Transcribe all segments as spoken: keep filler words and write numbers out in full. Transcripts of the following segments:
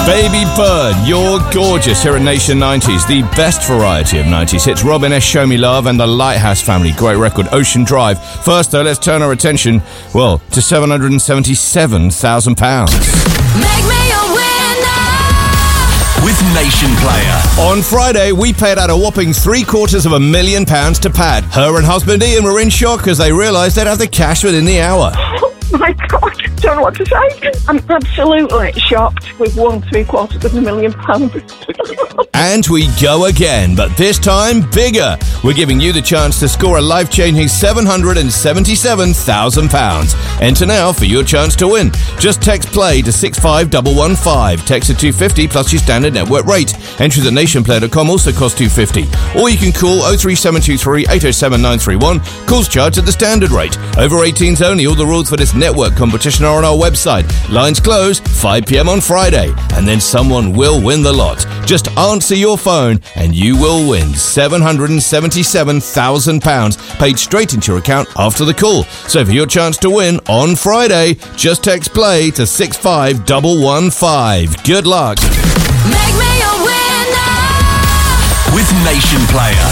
Baby Bird, You're Gorgeous here at Nation nineties, the best variety of nineties hits. Robin S. Show Me Love and the Lighthouse Family, great record, Ocean Drive. First though, let's turn our attention, well, to seven hundred seventy-seven thousand pounds. Make me a winner with Nation Player. On Friday, we paid out a whopping three quarters of a million pounds to Pat. Her and husband Ian were in shock as they realised they'd have the cash within the hour. Oh my God, I don't know what to say. I'm absolutely shocked. We've won three quarters of a million pounds. And we go again, but this time bigger. We're giving you the chance to score a life-changing seven hundred seventy-seven thousand pounds. Enter now for your chance to win. Just text play to six five one one five. Text at two fifty plus your standard network rate. Entry at nation player dot com also costs two fifty. Or you can call oh three seven two three eight oh seven nine three one. Calls charged at the standard rate. Over eighteens only. All the rules for this network competition are on our website. Lines close five p.m. on Friday. And then someone will win the lot. Just answer your phone and you will win seven hundred seventy-seven thousand pounds paid straight into your account after the call. So for your chance to win on Friday, just text play to six five one one five. Good luck. Make me a winner with Nation Player.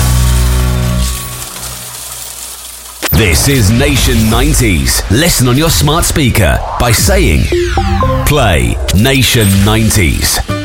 This is Nation nineties. Listen on your smart speaker by saying play Nation nineties.